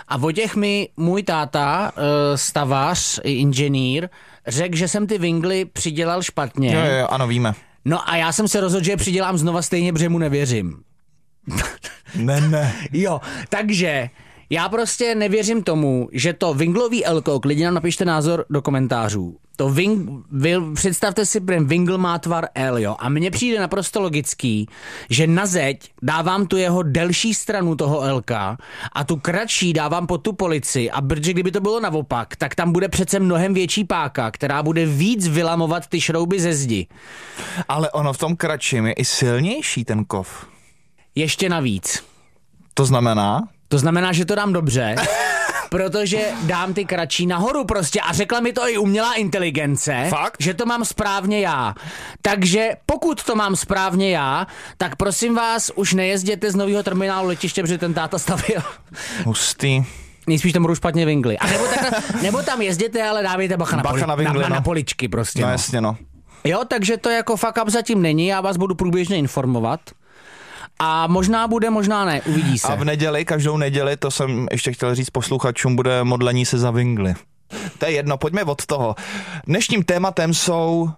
A Vojtěch mi, můj táta, stavař, inženýr, řekl, že jsem ty vingly přidělal špatně. Jo, ano, víme. No a já jsem se rozhodl, že je přidělám znova stejně, protože mu nevěřím. Ne. Jo, takže já prostě nevěřím tomu, že to vinglový elko, klidně nám napište názor do komentářů. To představte si, Wingle má tvar L, jo, a mně přijde naprosto logický, že na zeď dávám tu jeho delší stranu toho Lka a tu kratší dávám pod tu polici a protože kdyby to bylo naopak, tak tam bude přece mnohem větší páka, která bude víc vylamovat ty šrouby ze zdi. Ale ono v tom kratším je i silnější ten kov. Ještě navíc. To znamená? To znamená, že to dám dobře, protože dám ty kratší nahoru prostě a řekla mi to i umělá inteligence, Fakt? že to mám správně já. Takže pokud to mám správně já, tak prosím vás, už nejezděte z nového terminálu letiště, protože ten táta stavil. Hustý. Nejspíš tam budou špatně vingly. A nebo tam jezděte, ale dávejte bacha na vingly, na poličky prostě. No jasně, no. Jo, takže to jako fuck up zatím není, já vás budu průběžně informovat. A možná bude, možná ne, uvidí se. A v neděli, každou neděli, to jsem ještě chtěl říct posluchačům, bude modlení se za vingly. To je jedno, pojďme od toho. Dnešním tématem jsou...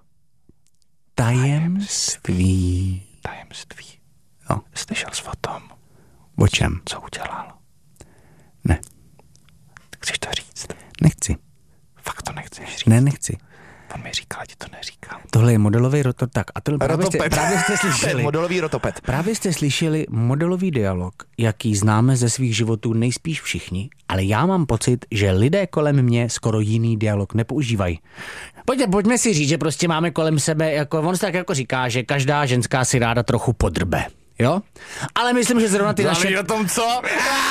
Tajemství. Tajemství. Jo. Slyšel jsi o tom? O čem? Co udělal? Ne. Chceš to říct? Nechci. Fakt to nechceš říct? Ne, nechci. On mi říkal, ti to neříkal. Tohle je modelový rotopet. Tak, a právě jste slyšeli. Modelový rotopet. Právě jste slyšeli modelový dialog, jaký známe ze svých životů nejspíš všichni, ale já mám pocit, že lidé kolem mě skoro jiný dialog nepoužívají. Pojďme si říct, že prostě máme kolem sebe, jako on se tak jako říká, že každá ženská si ráda trochu podrbe. Jo? Ale myslím, že zrovna ty naše... o tom co?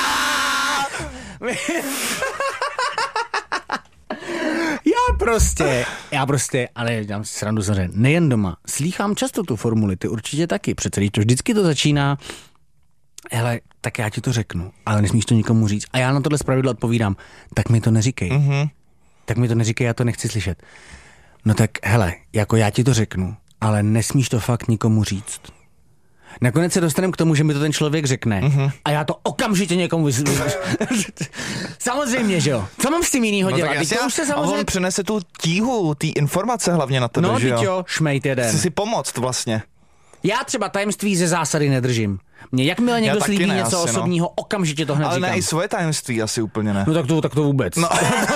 Já prostě, ale dám si srandu samozřejmě, nejen doma, slýchám často tu formuli, ty určitě taky, přece to vždycky to začíná, hele, tak já ti to řeknu, ale nesmíš to nikomu říct. A já na tohle zpravidlo odpovídám, tak mi to neříkej. Mm-hmm. Tak mi to neříkej, já to nechci slyšet. No tak hele, jako já ti to řeknu, ale nesmíš to fakt nikomu říct. Nakonec se dostaneme k tomu, že mi to ten člověk řekne a já to okamžitě někomu Samozřejmě, že jo. Co mám s tím jinýho dělat? A on přenese tu tíhu, ty informace hlavně na tebe, že jo? No, jo, šmejt jeden. Chci si pomoct vlastně. Já třeba tajemství ze zásady nedržím. Mně jakmile někdo slíbí něco osobního, okamžitě to hned ale říkám. Ale ne i svoje tajemství asi úplně ne. No tak to vůbec. No.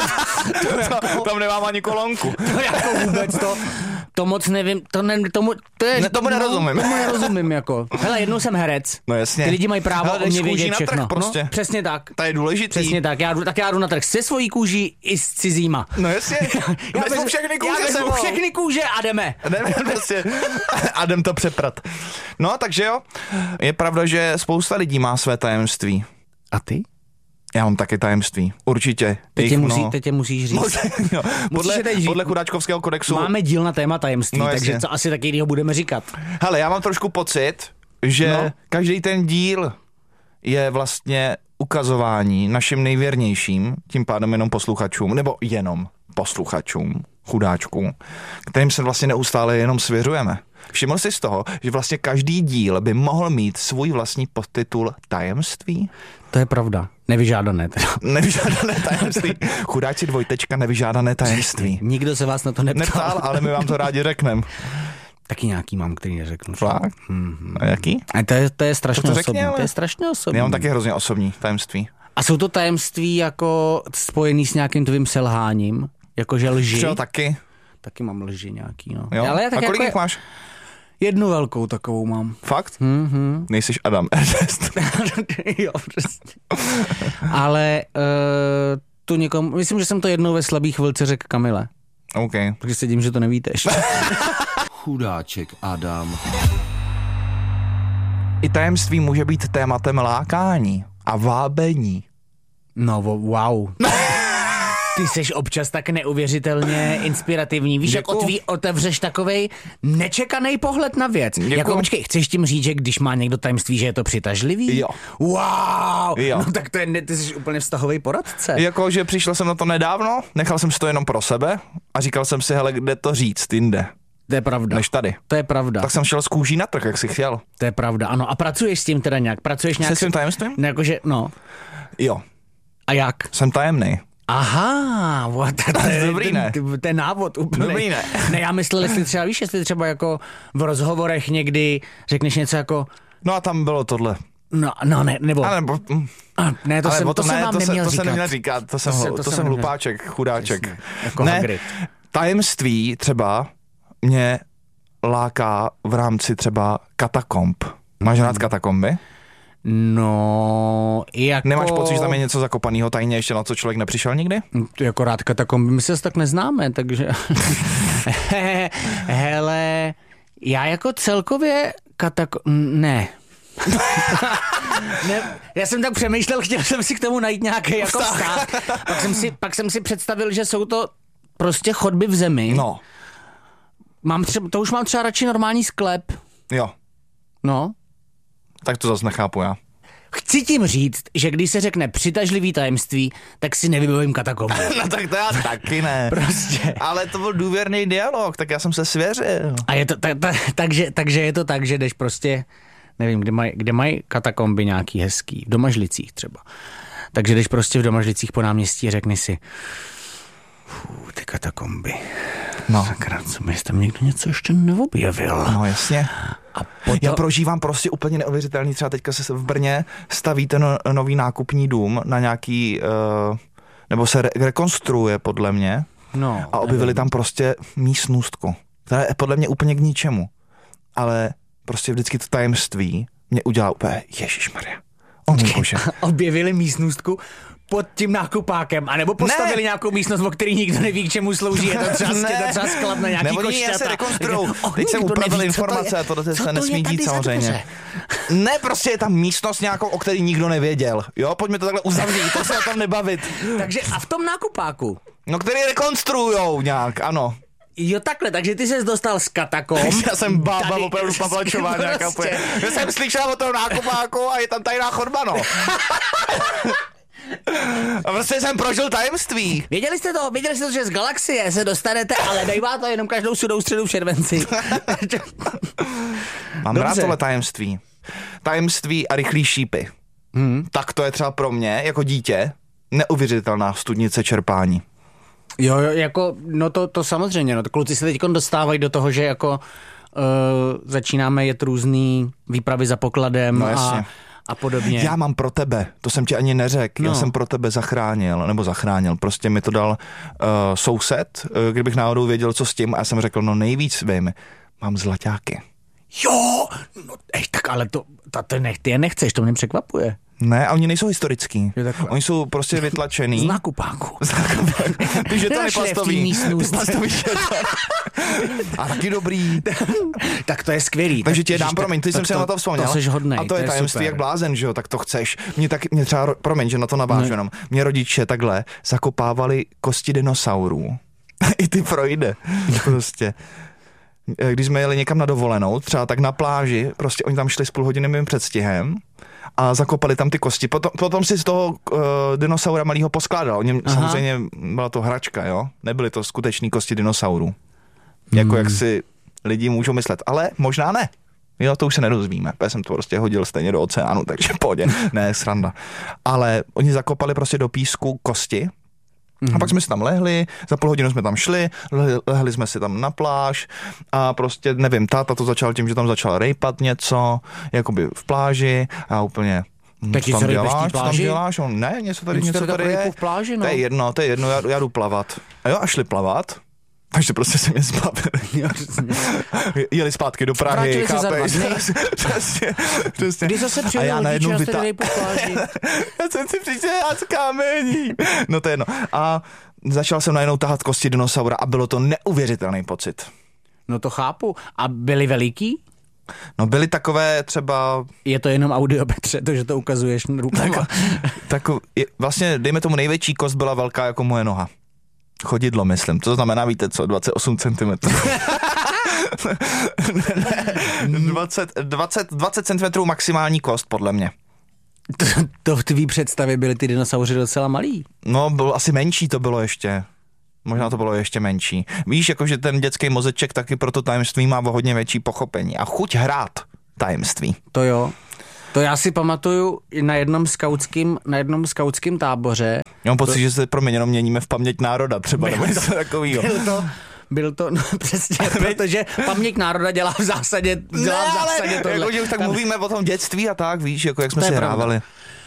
Tam nemám ani kolonku. To jako vůbec to moc nevím, tomu nerozumím. Tomu nerozumím jako. Hele, jednou jsem herec. No jasně. Ty lidi mají právo o mě vědět všechno. Trh, prostě. No, přesně tak. To je důležitý. Přesně tak. Já jdu na trh se svojí kůží i s cizíma. No jasně. Já vezmu všechny kůže a jdeme. Prostě. A jdem to přeprat. No, takže jo. Je pravda, že spousta lidí má své tajemství. A ty? Já mám taky tajemství. Určitě. Teď tě musíš říct. Podle chudáčkovského kodexu. Máme díl na téma tajemství, takže co asi taky jinýho budeme říkat. Hele, já mám trošku pocit, že každý ten díl je vlastně ukazování našim nejvěrnějším, tím pádem jenom posluchačům, nebo jenom posluchačům, chudáčkům, kterým se vlastně neustále jenom svěřujeme. Všiml jsi z toho, že vlastně každý díl by mohl mít svůj vlastní podtitul tajemství? To je pravda. Nevyžádané teda. Nevyžádané tajemství. Chudáci dvojtečka nevyžádané tajemství. Nikdo se vás na to neptal. Ale my vám to rádi řekneme. Taky nějaký mám, který neřeknu. Fakt? A jaký? A to je strašně osobní. To je strašně osobní. Já mám taky hrozně osobní tajemství. A jsou to tajemství jako spojený s nějakým tvým selháním? Jakože lži? Třeba taky. Taky mám lži nějaký, no. Jo? Ale a kolik jich máš? Jednu velkou takovou mám. Fakt? Mm-hmm. Nejsiš Adam Ernest. Jo, přesně. Ale tu někomu, myslím, že jsem to jednou ve Slabý chvilce řekl Kamile. OK. Protože se dím, že to nevíte ještě. Chudáček Adam. I tajemství může být tématem lákání a vábení. No, wow. Ty seš občas tak neuvěřitelně inspirativní. Víš, jak otevřeš takovej nečekaný pohled na věc. Děkuju. Jako, počkej, chceš tím říct, že když má někdo tajemství, že je to přitažlivý? Jo. Wow! Jo. No tak ty jsi úplně vztahový poradce. Jako, že přišel jsem na to nedávno, nechal jsem si to jenom pro sebe a říkal jsem si, hele, kde to říct, jinde. To je pravda. Než tady. To je pravda. Tak jsem šel z kůží na trh, jak jsi chtěl. To je pravda, ano. A pracuješ s tím teda nějak? Pracuješ nějak se svým tajemstvím? Jakože, no. Jo. A jak? Jsem tajemný. Aha, to je dobrý, ne? To je návod úplně. Dobrý, ne? Ne, já myslel, jestli třeba víš, jestli třeba jako v rozhovorech někdy řekneš něco jako, No a tam bylo tohle. no ne, nebo... Ale nebo, Ne, to jsem vám neměl to říkat. jsem neměl říkat, to jsem hlupáček, chudáček. Jasně, jako ne, Hagrid. tajemství třeba mě láká v rámci třeba katakomb. Máš rád katakomby? No, jako... Nemáš pocit, že tam je něco zakopaného tajně, ještě na co člověk nepřišel nikdy? Jako rád katakomby, my se zase tak neznáme, takže... Hele, já jako celkově ne. Ne, já jsem tak přemýšlel, chtěl jsem si k tomu najít nějaký jako vztah. Pak jsem si představil, že jsou to prostě chodby v zemi. No. To už mám třeba radši normální sklep. Jo, No. tak to zase nechápu já. Chci tím říct, že když se řekne přitažlivý tajemství, tak si nevybavím katakomby. No tak to já taky ne. Prostě. Ale to byl důvěrný dialog, tak já jsem se svěřil. A je to takže je to tak, že jdeš prostě, nevím, kde mají katakomby nějaký hezký, v Domažlicích třeba. Takže jdeš prostě v Domažlicích po náměstí a řekni si, ty katakomby. No. Sakra, co mi tam někdo něco ještě neobjevil. No jasně. A potom... Já prožívám prostě úplně neuvěřitelný, třeba teďka se v Brně staví ten nový nákupní dům na nějaký, nebo se rekonstruuje podle mě, No, a objevili tam prostě místnůstku. To je podle mě úplně k ničemu. Ale prostě vždycky to tajemství mě udělá úplně, ježišmarja. Můj bože. Objevili místnostku pod tím nákupákem, anebo postavili nějakou místnost, o který nikdo neví, k čemu slouží. Je to třeba sklad na nějaký košťata. Nebo se rekonstruujou. Teď se upravili informace a to se nesmí dít samozřejmě. Ne, prostě je tam místnost nějakou, o který nikdo nevěděl. Jo, pojďme to takhle uzavřít, to se o tom nebavit. Takže a v tom nákupáku? No, který rekonstruujou nějak, ano. Jo, takhle, takže ty ses dostal z katakomb. Já jsem bába opravdu Pavlačová nějaká. Já jsem slyšel o tom nákupáku a je tam tajná chodba, no. A prostě jsem prožil tajemství. Věděli jste to, že z galaxie se dostanete, ale dejvá to jenom každou sudou středu v červenci. Mám rád tohle tajemství. Tajemství a rychlý šípy. Tak to je třeba pro mě, jako dítě, neuvěřitelná studnice čerpání. Jo, jako, no to samozřejmě, no to kluci se teď dostávají do toho, že jako začínáme jet různý výpravy za pokladem a podobně. Já mám pro tebe, to jsem ti ani neřekl, já jsem pro tebe zachránil, prostě mi to dal soused, kdybych náhodou věděl, co s tím, a já jsem řekl, no nejvíc vím, mám zlaťáky. Jo, no, tak ale ty je nechceš, to mě překvapuje. Ne, a oni nejsou historický. Takhle. Oni jsou prostě vytlačený. Z nákupáku. Ty žetony plastový. A taky dobrý. Tak to je skvělý. Takže ti je dám, promiň, ty jsem se na to vzpomněl. To jsi hodnej, a to je tajemství super. Jak blázen, že jo, tak to chceš. Mě třeba, promiň, že na to navážu jenom. Mě rodiče takhle zakopávali kosti dinosaurů. I ty projde. Prostě. Když jsme jeli někam na dovolenou, třeba tak na pláži, prostě oni tam šli s půlhodinovým předstihem a zakopali tam ty kosti. Potom si z toho dinosaura malýho poskládal. Samozřejmě byla to hračka, jo? Nebyly to skutečný kosti dinosaurů. Jako jak si lidi můžou myslet. Ale možná ne. Jo, to už se nedozvíme. Já jsem to prostě hodil stejně do oceánu, takže pohodě. Ne, sranda. Ale oni zakopali prostě do písku kosti. A pak jsme si tam lehli, za půl hodinu jsme tam šli, lehli jsme si tam na pláž a prostě, nevím, táta to začal tím, že tam začal rejpat něco, jakoby v pláži a úplně... Co tam děláš? On, ne, něco tady je. V pláži, no. To je jedno, já jdu plavat. A jo, a šli plavat. Takže prostě se mě zbavili. Jeli zpátky do Prahy, chápeš? Přesně. Když zase přijel rodiče a jste tady po pláži. Já jsem si přišel z kamení. No to je jedno. A začal jsem najednou tahat kosti dinosaura a bylo to neuvěřitelný pocit. No to chápu. A byli veliký? No byly takové třeba... Je to jenom audio, Petře, to, že to ukazuješ rukama. Vlastně, dejme tomu, největší kost byla velká jako moje noha. Chodidlo, myslím. To znamená, víte co, 28 cm. 20 cm maximální kost, podle mě. To v tvý představě byly ty dinosauři docela malý. No, bylo asi menší to bylo ještě. Možná to bylo ještě menší. Víš, jakože ten dětský mozeček taky pro to tajemství má hodně větší pochopení. A chuť hrát tajemství. To jo. To já si pamatuju na jednom skautském táboře. Já mám pocit, že se jenom měníme v paměť národa třeba, nebo něco takovýho. Byl to přesně, protože paměť národa dělá v zásadě tohle. Jako, že už tak mluvíme o tom dětství a tak, víš, jako jak jsme si hrávali.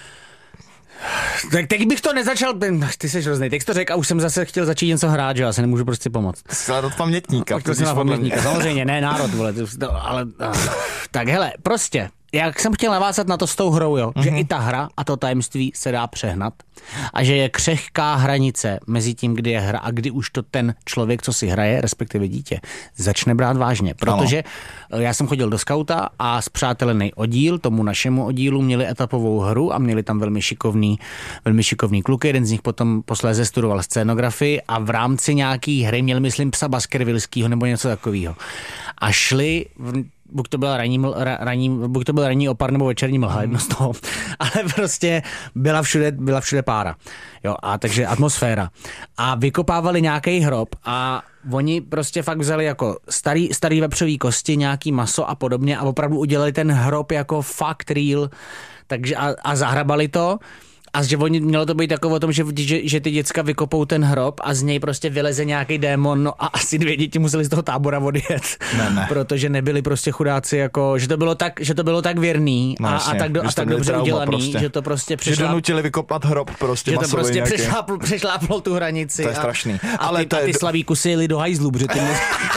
Tak teď bych to nezačal, ty jsi hrozný, teď jsi to řekl a už jsem zase chtěl začít něco hrát, že já se nemůžu prostě pomoct. Jsi od pamětníka. To jsem pamětníka, samozřejmě, ne národ, vole, ale tak hele, prostě. Jak jsem chtěl navázat na to s tou hrou, jo, že i ta hra a to tajemství se dá přehnat a že je křehká hranice mezi tím, kdy je hra a kdy už to ten člověk, co si hraje, respektive dítě, začne brát vážně. Protože já jsem chodil do skauta a spřátelený oddíl, tomu našemu oddílu měli etapovou hru a měli tam velmi šikovný kluky, jeden z nich potom posléze studoval scénografii a v rámci nějaký hry měli, myslím, psa Baskervillskýho nebo něco takového. A šli buď to byl ranní opar nebo večerní mlha, jedno z toho, ale prostě byla všude pára. Jo, a takže atmosféra. A vykopávali nějaký hrob a oni prostě fakt vzali jako starý vepřový kosti, nějaký maso a podobně a opravdu udělali ten hrob jako fakt real, takže a zahrabali to. A že mělo to být takové o tom, že ty děcka vykopou ten hrob a z něj prostě vyleze nějaký démon, no a asi 2 děti museli z toho tábora odjet. Ne. Protože nebyli prostě chudáci, jako, že to bylo tak věrný a tak dobře udělaný, prostě. Že to prostě že donutili vykopat hrob prostě masový nějaký. Že to prostě přešláplo tu hranici. To je strašný. Ale ty slaví kusy jeli do hajzlu, protože ty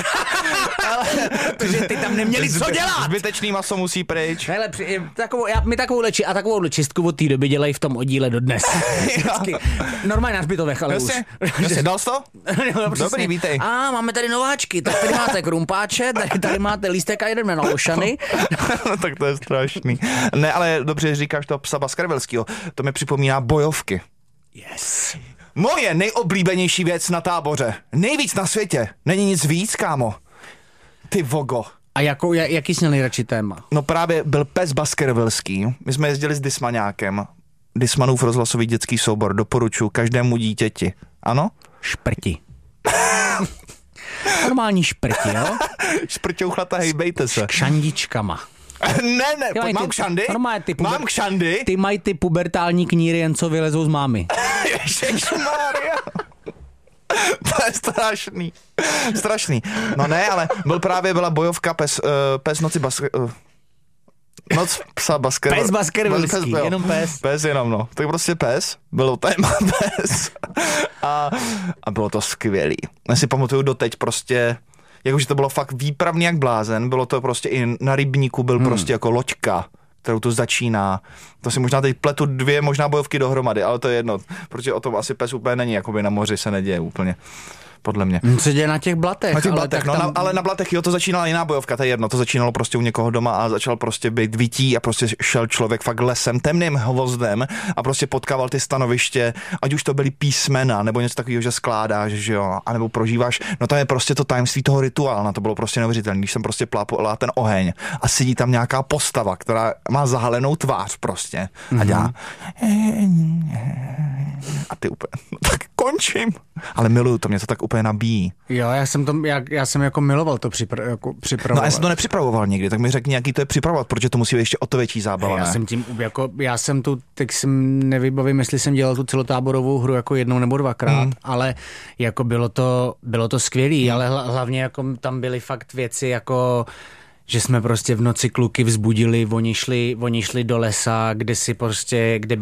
protože ty tam neměli co dělat. Zbytečný maso musí pryč. Hele, my takovou čistku od té doby dělají v tom oddíle dodnes. Normálně na zbytovech, ale už. Dal jsi to? Dobrý, vítej. Máme tady nováčky, tak tady máte krumpáče, tady máte lístek a jedeme na lošany. Tak to je strašný. Ne, ale dobře říkáš to psa Baskervillskýho, to mi připomíná bojovky. Yes. Moje nejoblíbenější věc na táboře. Nejvíc na světě. Není nic víc, kámo. Ty vogo. A jaký jsi měl nejradši téma? No právě byl pes Baskervillský. My jsme jezdili s Dismaňákem. Dismanův rozhlasový dětský soubor. Doporučuji každému dítěti. Ano? Šprti. Normální šprti, jo? Šprťouchlata, hejbejte se. Kšandičkama. Ne, mám kšandy? Mám kšandy? Ty mají ty pubertální kníry, jen co vylezou z mámy. Ježišmarja. To je strašný. No ne, ale byla bojovka pes noci noc psa Baskervillský. Pes Baskervillský, jenom pes. Pes jenom, no. Tak prostě pes, bylo téma pes. A bylo to skvělý. Já si pamatuju doteď prostě, jakože to bylo fakt výpravný jak blázen, bylo to prostě i na rybníku byl prostě jako loďka, kterou to začíná. To si možná teď pletu 2 možná bojovky dohromady, ale to je jedno, protože o tom asi pes úplně není, jakoby na moři se neděje úplně. Podle mě. Co děje na těch blatech? Ale na blatech, jo, to začínala jiná bojovka, to je jedno, to začínalo prostě u někoho doma a začal prostě být vytí a prostě šel člověk fakt lesem, temným hvozdem a prostě potkával ty stanoviště, ať už to byly písmena, nebo něco takového, že skládáš, že jo, anebo prožíváš, no to je prostě to tajemství toho rituálu, to bylo prostě neuvěřitelné, když jsem prostě plápolala ten oheň a sedí tam nějaká postava, která má zahalenou tvář prostě a dělá a ty úplně, no tak končím, ale miluju to, mě to tak úplně nabíjí. Jo, já jsem jako miloval to připravovat. No já jsem to nepřipravoval nikdy, tak mi řekni, jaký to je připravovat, protože to musí být ještě o to větší zábava, teď jsem nevybavím, jestli jsem dělal tu celotáborovou hru jako 1 nebo 2krát, ale jako bylo to skvělý, ale hlavně jako tam byly fakt věci jako že jsme prostě v noci kluky vzbudili, oni šli do lesa, kde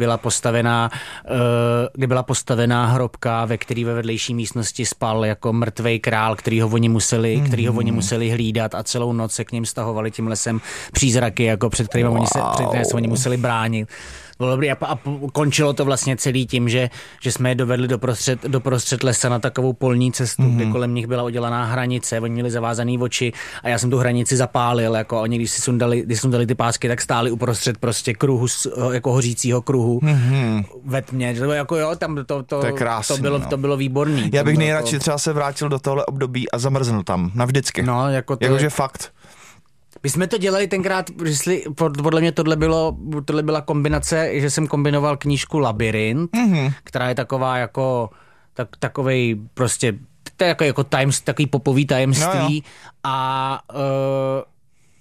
byla postavená hrobka, ve který ve vedlejší místnosti spal jako mrtvej král, kterýho oni museli hlídat a celou noc se k ním stahovali tím lesem přízraky, jako před kterými oni museli bránit. Bylo dobrý a končilo to vlastně celý tím, že jsme je dovedli doprostřed lesa na takovou polní cestu, kde kolem nich byla udělaná hranice, oni měli zavázaný oči a já jsem tu hranici zapálil, jako oni, když si sundali ty pásky, tak stáli uprostřed prostě kruhu, jako hořícího kruhu ve tmě, jako jo, tam to je krásný, to bylo výborný. Já bych nejradši třeba se vrátil do tohle období a zamrznul tam, navždycky. No, jakože fakt. My jsme to dělali tenkrát, podle mě tohle byla kombinace, že jsem kombinoval knížku Labyrint, která je taková jako, takovej prostě, to je jako takový popový tajemství a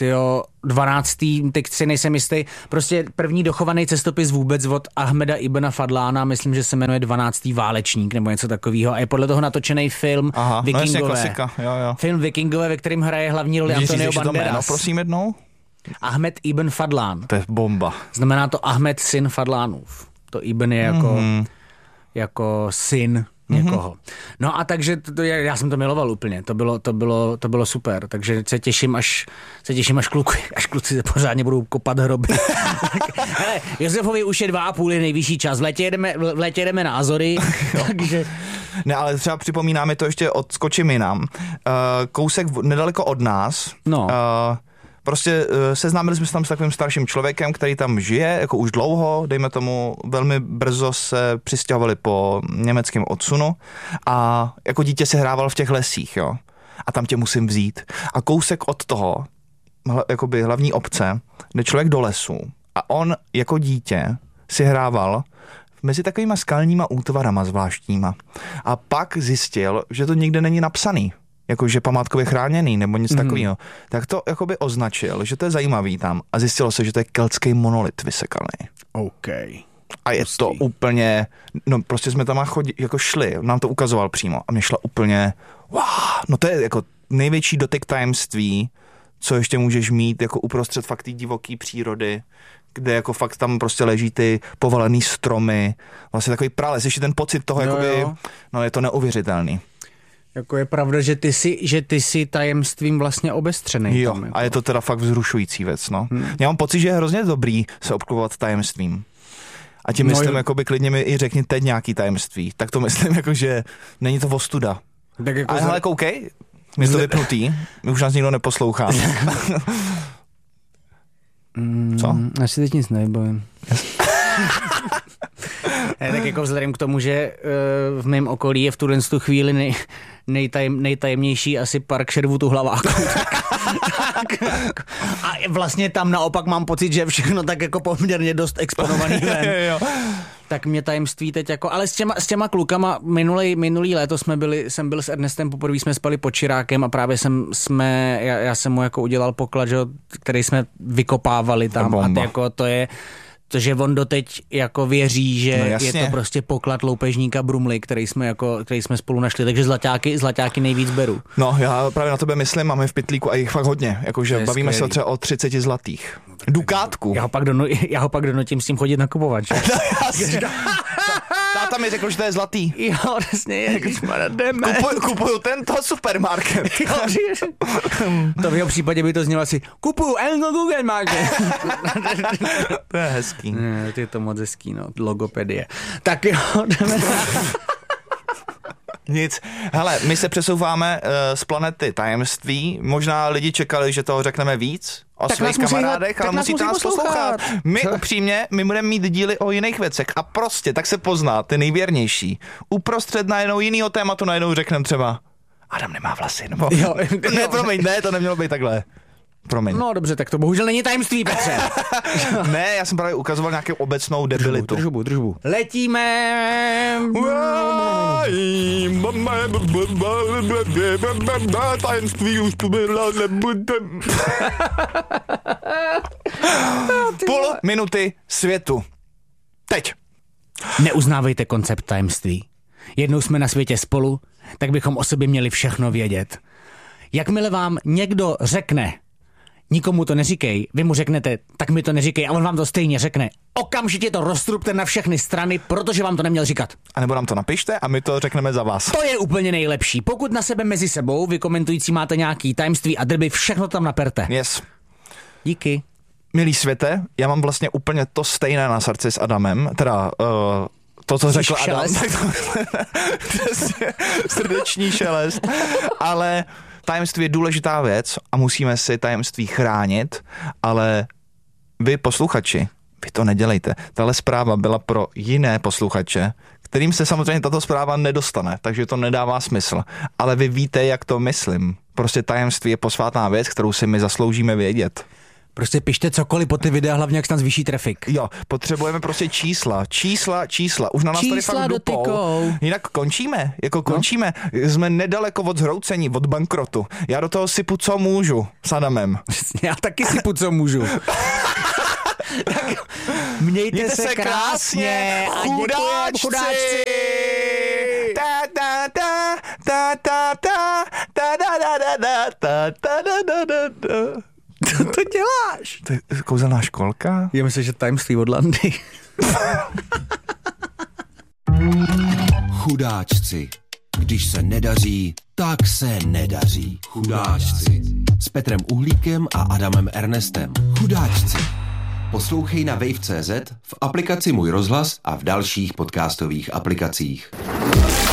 tyjo, 12. teď si nejsem jistý, prostě první dochovaný cestopis vůbec od Ahmeda Ibna Fadlána, myslím, že se jmenuje 12. válečník nebo něco takového a je podle toho natočený film Vikingové. No klasika, jo. Film Vikingové, ve kterém hraje hlavní roli Antonio Banderas. No, prosím jednou. Ahmed Ibn Fadlán. To je bomba. Znamená to Ahmed syn Fadlánův. To Ibn je jako syn někoho. No a takže já jsem to miloval úplně, to bylo super, takže se těším, až kluci se pořádně budou kopat hroby. Hele, Josefovi už je 2,5 nejvyšší čas, v létě jdeme na Azory, takže... Ne, ale třeba připomínáme to ještě odskočím jinam. Kousek nedaleko od nás, prostě seznámili jsme se tam s takovým starším člověkem, který tam žije, jako už dlouho, dejme tomu, velmi brzo se přistěhovali po německém odsunu a jako dítě se hrával v těch lesích, jo. A tam tě musím vzít. A kousek od toho, jakoby hlavní obce, jde člověk do lesu a on jako dítě si hrával mezi takovýma skalníma útvarama zvláštníma. A pak zjistil, že to nikde není napsaný. Jakože památkově chráněný nebo nic takového, tak to jakoby označil, že to je zajímavý tam a zjistilo se, že to je keltský monolit vysekaný. OK. A je to úplně, no prostě jsme tam jako šli, nám to ukazoval přímo a mě šla úplně, no to je jako největší dotyk tajemství, co ještě můžeš mít jako uprostřed fakt té divoký přírody, kde jako fakt tam prostě leží ty povalený stromy, vlastně takový prales, ještě ten pocit toho, jakoby, no je to neuvěřitelný. Jako je pravda, že ty jsi tajemstvím vlastně obestřenej. Jo, tam, jako. A je to teda fakt vzrušující věc, no. Já mám pocit, že je hrozně dobrý se obklopovat tajemstvím. A tím myslím, jakoby klidně mi i řekni teď nějaký tajemství. Tak to myslím, jako, že není to ostuda. Tak jako ale hele, koukej, my to vypnutý, my už nás nikdo neposlouchá. Co? Asi teď nic nevybavím. Tak jako vzhledem k tomu, že v mém okolí je v tuhle chvíli nejtajemnější asi park Sherwoodu Hlaváku. A vlastně tam naopak mám pocit, že všechno tak jako poměrně dost exponovaný ven. Tak mě tajemství teď jako, ale s těma klukama minulý léto jsem byl s Ernestem, poprvé jsme spali pod Čirákem a právě já jsem mu jako udělal poklad, že, který jsme vykopávali tam a jako to je to, že on doteď jako věří, že je to prostě poklad loupežníka Brumly, který jsme spolu našli, takže zlaťáky nejvíc beru. No, já právě na tebe myslím, máme v pytlíku a jich fakt hodně, jakože bavíme se třeba o 30 zlatých. Dukátku. Já ho pak donutím s tím chodit nakupovat. Táta mi řekl, že to je zlatý. Jo, přesně je. Kupuju tento supermarket. To v jeho případě by to znělo asi kupuju Google Market. To je hezký. Ne, je to moc hezký, no. Logopedie. Tak jo, jdeme. Nic. Hele, my se přesouváme z planety tajemství. Možná lidi čekali, že toho řekneme víc o svých kamarádech, ale musíte nás poslouchat. My upřímně, my budeme mít díly o jiných věcech a prostě tak se pozná ty nejvěrnější. Uprostřed najednou jinýho tématu najednou řekneme třeba Adam nemá vlasy, nebo... Jo, ne, promiň, ne, to nemělo být takhle. Promiň. No dobře, tak to bohužel není tajemství, Petře. Ne, já jsem právě ukazoval nějakou obecnou debilitu. Držbu. Letíme. Tajemství už tu byla, nebude. Půl minuty světu. Teď. Neuznávejte koncept tajemství. Jednou jsme na světě spolu, tak bychom o sobě měli všechno vědět. Jakmile vám někdo řekne, nikomu to neříkej, vy mu řeknete, tak mi to neříkej a on vám to stejně řekne. Okamžitě to roztrupte na všechny strany, protože vám to neměl říkat. A nebo nám to napište a my to řekneme za vás. To je úplně nejlepší. Pokud na sebe mezi sebou, vy komentující máte nějaký tajemství a drby, všechno tam naperte. Yes. Díky. Milý světe, já mám vlastně úplně to stejné na srdci s Adamem, teda... to, co řekl Adam, tak to, srdeční šelest, ale tajemství je důležitá věc a musíme si tajemství chránit, ale vy posluchači, vy to nedělejte. Tahle zpráva byla pro jiné posluchače, kterým se samozřejmě tato zpráva nedostane, takže to nedává smysl. Ale vy víte, jak to myslím. Prostě tajemství je posvátná věc, kterou si my zasloužíme vědět. Prostě pište cokoliv po ty videa, hlavně jak se tam zvýší trafik. Jo, potřebujeme prostě čísla. Už na nás tady fakt dupou. Jinak končíme, jsme nedaleko od zhroucení, od bankrotu. Já do toho sypu, co můžu s Adamem. Já taky sypu, co můžu. Tak mějte se krásně a chudáčci. Co to děláš? To je kouzelná školka? Já myslím, že tajemství od Landy. Chudáčci. Když se nedaří, tak se nedaří. Chudáčci. S Petrem Uhlíkem a Adamem Ernestem. Chudáčci. Poslouchej na wave.cz, v aplikaci Můj rozhlas a v dalších podcastových aplikacích.